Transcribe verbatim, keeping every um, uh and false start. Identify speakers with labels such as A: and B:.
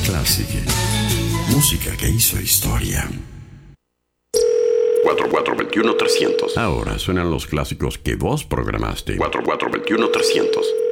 A: Classic. Música que hizo historia.
B: cuatro cuatro dos uno trescientos.
A: Ahora suenan los clásicos que vos programaste.
B: cuatro cuatro dos uno trescientos.